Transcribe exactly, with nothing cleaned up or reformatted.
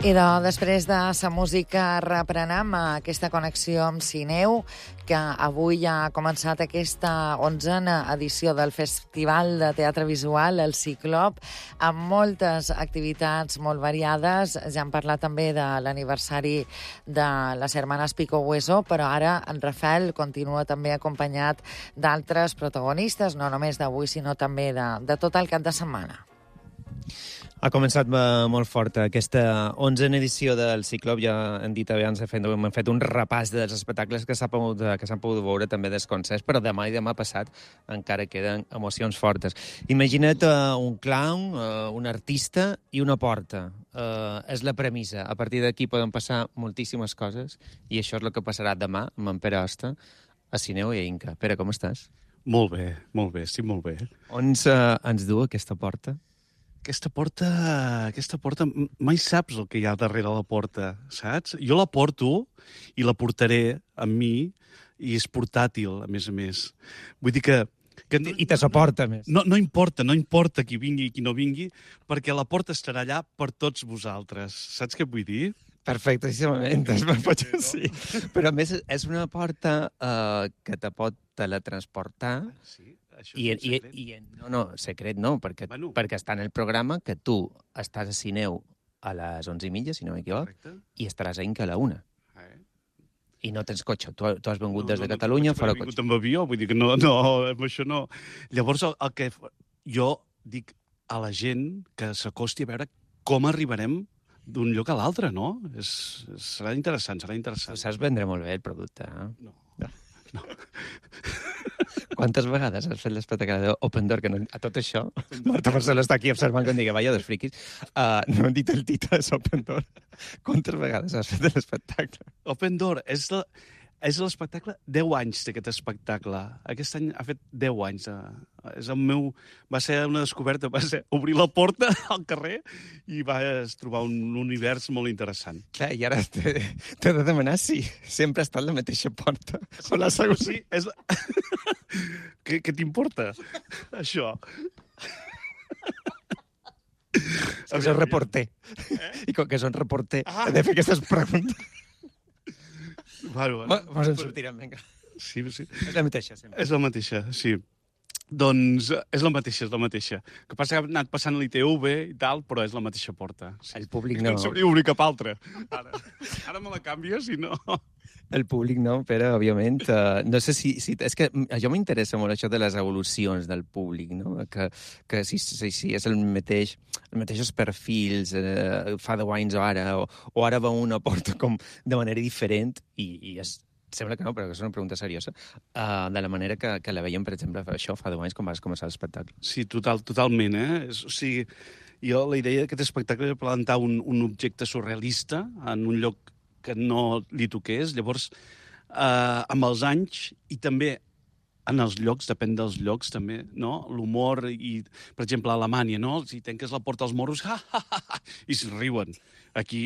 I de, després de sa música reprenem aquesta connexió amb Cineu, que avui ha començat aquesta onzena edició del Festival de Teatre Visual, el Ciclop, amb moltes activitats molt variades. Ja hem parlat també de l'aniversari de les Hermanes Pico Hueso, però ara en Rafael continua també acompanyat d'altres protagonistes, no només d'avui, sinó també de, de tot el cap de setmana. Ha començat molt forta aquesta onzena edició del Ciclop. Ja hem dit abans, hem fet un repàs dels espectacles que s'han pogut, que s'han pogut veure, també dels concerts, però demà i demà passat encara queden emocions fortes. Imagina't uh, un clown, uh, un artista i una porta. Uh, és la premissa. A partir d'aquí poden passar moltíssimes coses i això és el que passarà demà amb en Pere Hoste a Cineu i a Inca. Pere, com estàs? Molt bé, molt bé, estic molt bé. On uh, ens du aquesta porta? Aquesta porta, aquesta porta, mai saps el que hi ha darrere la porta, saps? Jo la porto i la portaré amb mi i és portàtil, a més a més. Vull dir que... que no, I te suporta, més. No, no importa, no importa qui vingui i qui no vingui, perquè la porta estarà allà per tots vosaltres. Saps què vull dir? Perfectíssimament, sí. Però a més és una porta uh, que te pot teletransportar. Sí. Això I, i, i, no, no, secret no, perquè, bueno. perquè està en el programa que tu estàs a Cineu a les onze i mitja, si no m'equivoc, i estaràs a Inca a la una. Eh? I no tens cotxe. Tu, tu has vengut no, des de no, Catalunya, no, fora cotxe. No, he vingut amb avió, vull dir que no, no, amb això no. Llavors, el, el que jo dic a la gent que s'acosti a veure com arribarem d'un lloc a l'altre, no? És, serà interessant, serà interessant. Tu saps vendre molt bé el producte, eh? No. No. Quantes vegades has fet l'espectacle d'Open Door? Que no, a tot això, Marta Marcel està aquí observant que em digui, vaya, dos friquis. Uh, no hem dit el títol, és Open Door. Quantes vegades has fet l'espectacle? Open Door és la... És l'espectacle, deu anys d'aquest espectacle. Aquest any ha fet deu anys. És el meu... Va ser una descoberta, va ser obrir la porta al carrer i vas trobar un univers molt interessant. Clar, i ara t'he de demanar si sempre ha estat la mateixa porta. O la segona. Sí, és la... Què, què t'importa, això? És que soc reporter. Eh? I com que soc reporter, ah. he de fer aquestes preguntes. Bueno, bueno. Mos en sortirem, vinga. Sí, sí. És la mateixa, sempre. És la mateixa, sí. Doncs és la mateixa, és la mateixa. El que passa que ha anat passant l'I T V i tal, però és la mateixa porta. Sí. El públic no... No sabria obrir cap altra. Ara, ara me la canvies i no... El públic no, però, òbviament, uh, no sé si, si... És que a jo m'interessa molt això de les evolucions del públic, no? Que, que si, si, si és el mateix, els mateixos perfils eh, fa deu anys o ara, o, o ara va una porta com de manera diferent, i, i és, sembla que no, però que és una pregunta seriosa, uh, de la manera que, que la veiem, per exemple, això fa deu anys, quan vas començar l'espectacle. Sí, total, totalment, eh? O sigui, jo la idea d'aquest espectacle era plantar un, un objecte surrealista en un lloc que no li toqués. Llavors, eh, amb els anys, i també en els llocs, depèn dels llocs també, no? L'humor, i, per exemple, a Alemanya, no? Si tanques la porta als moros, ha, ha, ha, i es riuen. Aquí